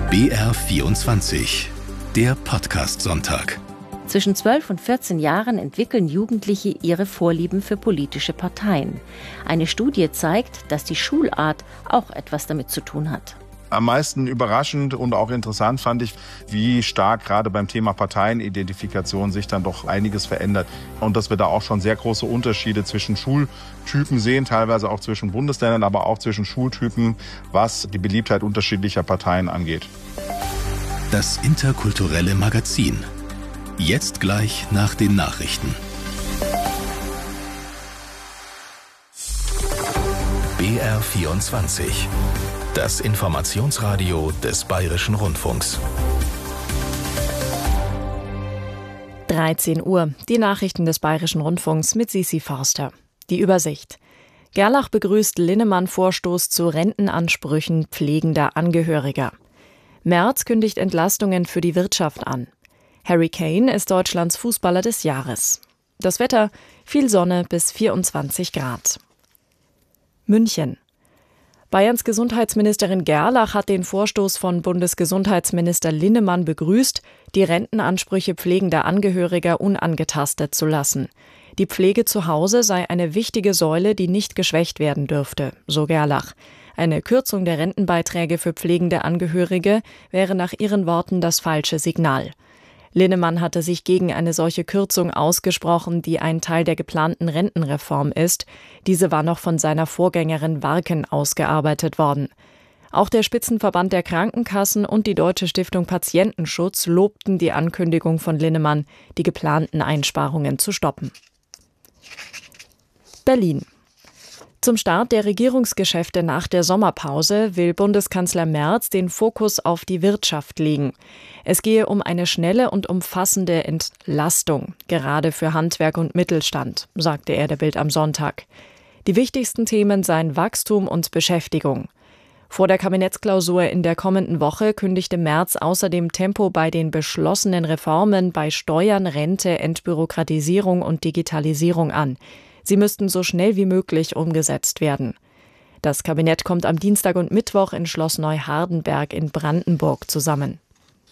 BR24, der Podcast-Sonntag. Zwischen 12 und 14 Jahren entwickeln Jugendliche ihre Vorlieben für politische Parteien. Eine Studie zeigt, dass die Schulart auch etwas damit zu tun hat. Am meisten überraschend und auch interessant fand ich, wie stark gerade beim Thema Parteienidentifikation sich dann doch einiges verändert. Und dass wir da auch schon sehr große Unterschiede zwischen Schultypen sehen, teilweise auch zwischen Bundesländern, aber auch zwischen Schultypen, was die Beliebtheit unterschiedlicher Parteien angeht. Das interkulturelle Magazin. Jetzt gleich nach den Nachrichten. BR24. Das Informationsradio des Bayerischen Rundfunks. 13 Uhr. Die Nachrichten des Bayerischen Rundfunks mit Sisi Forster. Die Übersicht. Gerlach begrüßt Linnemann-Vorstoß zu Rentenansprüchen pflegender Angehöriger. Merz kündigt Entlastungen für die Wirtschaft an. Harry Kane ist Deutschlands Fußballer des Jahres. Das Wetter: viel Sonne bis 24 Grad. München. Bayerns Gesundheitsministerin Gerlach hat den Vorstoß von Bundesgesundheitsminister Linnemann begrüßt, die Rentenansprüche pflegender Angehöriger unangetastet zu lassen. Die Pflege zu Hause sei eine wichtige Säule, die nicht geschwächt werden dürfte, so Gerlach. Eine Kürzung der Rentenbeiträge für pflegende Angehörige wäre nach ihren Worten das falsche Signal. Linnemann hatte sich gegen eine solche Kürzung ausgesprochen, die ein Teil der geplanten Rentenreform ist. Diese war noch von seiner Vorgängerin Warken ausgearbeitet worden. Auch der Spitzenverband der Krankenkassen und die Deutsche Stiftung Patientenschutz lobten die Ankündigung von Linnemann, die geplanten Einsparungen zu stoppen. Berlin. Zum Start der Regierungsgeschäfte nach der Sommerpause will Bundeskanzler Merz den Fokus auf die Wirtschaft legen. Es gehe um eine schnelle und umfassende Entlastung, gerade für Handwerk und Mittelstand, sagte er der Bild am Sonntag. Die wichtigsten Themen seien Wachstum und Beschäftigung. Vor der Kabinettsklausur in der kommenden Woche kündigte Merz außerdem Tempo bei den beschlossenen Reformen bei Steuern, Rente, Entbürokratisierung und Digitalisierung an. Sie müssten so schnell wie möglich umgesetzt werden. Das Kabinett kommt am Dienstag und Mittwoch in Schloss Neuhardenberg in Brandenburg zusammen.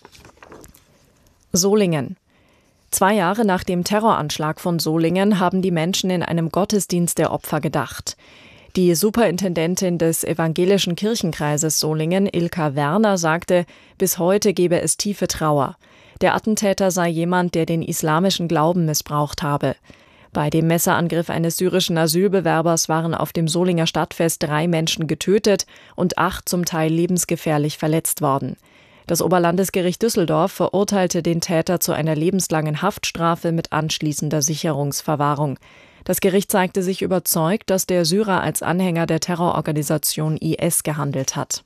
Solingen. 2 Jahre nach dem Terroranschlag von Solingen haben die Menschen in einem Gottesdienst der Opfer gedacht. Die Superintendentin des Evangelischen Kirchenkreises Solingen, Ilka Werner, sagte, bis heute gebe es tiefe Trauer. Der Attentäter sei jemand, der den islamischen Glauben missbraucht habe. Bei dem Messerangriff eines syrischen Asylbewerbers waren auf dem Solinger Stadtfest 3 Menschen getötet und 8 zum Teil lebensgefährlich verletzt worden. Das Oberlandesgericht Düsseldorf verurteilte den Täter zu einer lebenslangen Haftstrafe mit anschließender Sicherungsverwahrung. Das Gericht zeigte sich überzeugt, dass der Syrer als Anhänger der Terrororganisation IS gehandelt hat.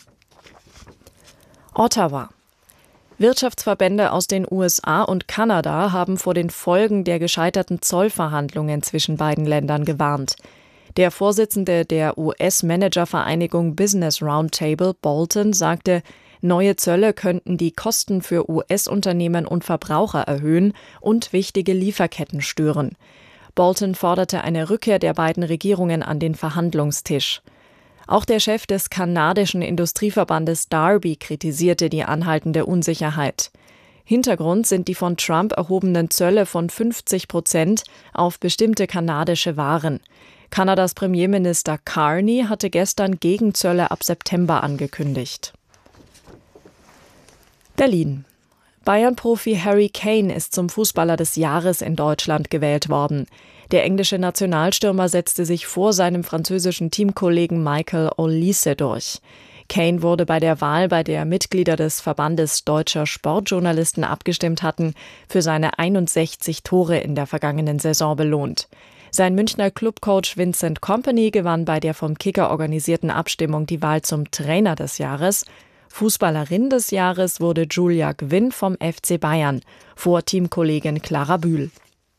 Ottawa. Wirtschaftsverbände aus den USA und Kanada haben vor den Folgen der gescheiterten Zollverhandlungen zwischen beiden Ländern gewarnt. Der Vorsitzende der US-Managervereinigung Business Roundtable, Bolton, sagte, neue Zölle könnten die Kosten für US-Unternehmen und Verbraucher erhöhen und wichtige Lieferketten stören. Bolton forderte eine Rückkehr der beiden Regierungen an den Verhandlungstisch. Auch der Chef des kanadischen Industrieverbandes Darby kritisierte die anhaltende Unsicherheit. Hintergrund sind die von Trump erhobenen Zölle von 50% auf bestimmte kanadische Waren. Kanadas Premierminister Carney hatte gestern Gegenzölle ab September angekündigt. Berlin. Bayern-Profi Harry Kane ist zum Fußballer des Jahres in Deutschland gewählt worden. Der englische Nationalstürmer setzte sich vor seinem französischen Teamkollegen Michael Olise durch. Kane wurde bei der Wahl, bei der Mitglieder des Verbandes deutscher Sportjournalisten abgestimmt hatten, für seine 61 Tore in der vergangenen Saison belohnt. Sein Münchner Clubcoach Vincent Kompany gewann bei der vom Kicker organisierten Abstimmung die Wahl zum Trainer des Jahres. Fußballerin des Jahres wurde Julia Gwynn vom FC Bayern, vor Teamkollegin Clara Bühl.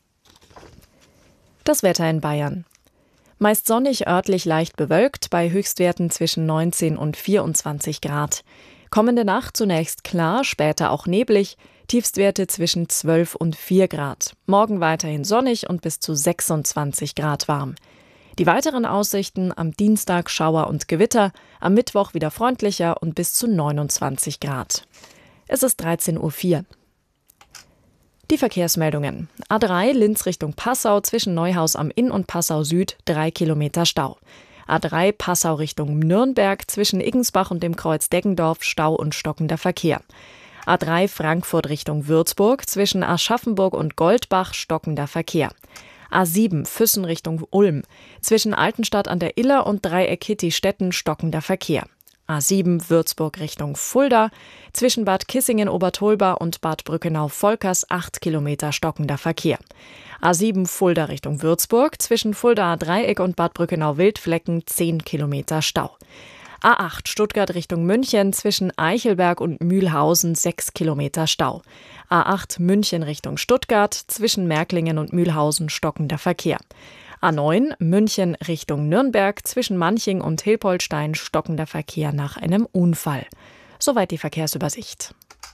Das Wetter in Bayern. Meist sonnig, örtlich leicht bewölkt, bei Höchstwerten zwischen 19 und 24 Grad. Kommende Nacht zunächst klar, später auch neblig, Tiefstwerte zwischen 12 und 4 Grad. Morgen weiterhin sonnig und bis zu 26 Grad warm. Die weiteren Aussichten: am Dienstag Schauer und Gewitter, am Mittwoch wieder freundlicher und bis zu 29 Grad. Es ist 13:04 Uhr. Die Verkehrsmeldungen. A3 Linz Richtung Passau zwischen Neuhaus am Inn und Passau Süd 3 Kilometer Stau. A3 Passau Richtung Nürnberg zwischen Iggensbach und dem Kreuz Deggendorf Stau und stockender Verkehr. A3 Frankfurt Richtung Würzburg zwischen Aschaffenburg und Goldbach stockender Verkehr. A7 Füssen Richtung Ulm zwischen Altenstadt an der Iller und Dreieck Hitti-Stetten stockender Verkehr. A7 Würzburg Richtung Fulda zwischen Bad Kissingen-Obertolba und Bad Brückenau-Volkers 8 Kilometer stockender Verkehr. A7 Fulda Richtung Würzburg zwischen Fuldaer Dreieck und Bad Brückenau-Wildflecken 10 Kilometer Stau. A8 Stuttgart Richtung München zwischen Eichelberg und Mühlhausen 6 Kilometer Stau. A8 München Richtung Stuttgart zwischen Märklingen und Mühlhausen stockender Verkehr. A9 München Richtung Nürnberg zwischen Manching und Hilpoltstein stockender Verkehr nach einem Unfall. Soweit die Verkehrsübersicht.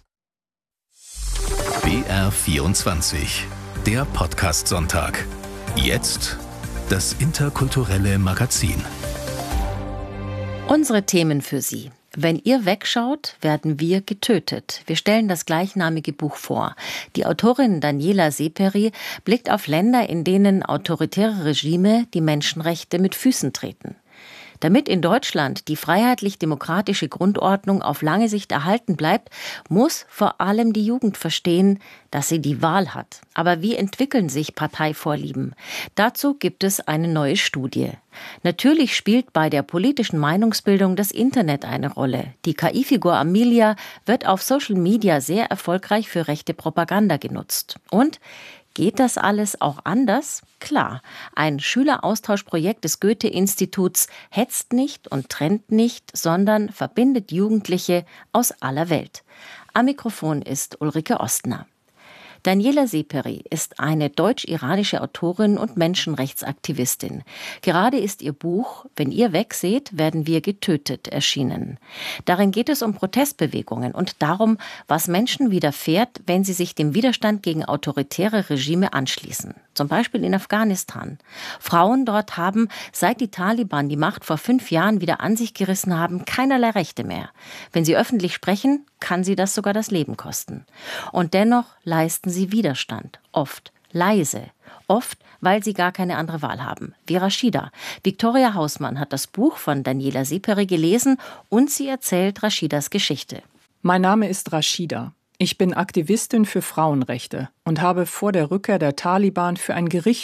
BR24, der Podcast-Sonntag. Jetzt das interkulturelle Magazin. Unsere Themen für Sie. Wenn ihr wegschaut, werden wir getötet. Wir stellen das gleichnamige Buch vor. Die Autorin Daniela Seperi blickt auf Länder, in denen autoritäre Regime die Menschenrechte mit Füßen treten. Damit in Deutschland die freiheitlich-demokratische Grundordnung auf lange Sicht erhalten bleibt, muss vor allem die Jugend verstehen, dass sie die Wahl hat. Aber wie entwickeln sich Parteivorlieben? Dazu gibt es eine neue Studie. Natürlich spielt bei der politischen Meinungsbildung das Internet eine Rolle. Die KI-Figur Amelia wird auf Social Media sehr erfolgreich für rechte Propaganda genutzt. Und geht das alles auch anders? Klar, ein Schüleraustauschprojekt des Goethe-Instituts hetzt nicht und trennt nicht, sondern verbindet Jugendliche aus aller Welt. Am Mikrofon ist Ulrike Ostner. Daniela Seperi ist eine deutsch-iranische Autorin und Menschenrechtsaktivistin. Gerade ist ihr Buch »Wenn ihr wegseht, werden wir getötet« erschienen. Darin geht es um Protestbewegungen und darum, was Menschen widerfährt, wenn sie sich dem Widerstand gegen autoritäre Regime anschließen. Zum Beispiel in Afghanistan. Frauen dort haben, seit die Taliban die Macht vor 5 Jahren wieder an sich gerissen haben, keinerlei Rechte mehr. Wenn sie öffentlich sprechen, kann sie das sogar das Leben kosten. Und dennoch leisten sie Widerstand, oft leise, oft, weil sie gar keine andere Wahl haben. Wie Rashida. Viktoria Hausmann hat das Buch von Daniela Seperi gelesen und sie erzählt Rashidas Geschichte. Mein Name ist Rashida. Ich bin Aktivistin für Frauenrechte und habe vor der Rückkehr der Taliban für ein Gericht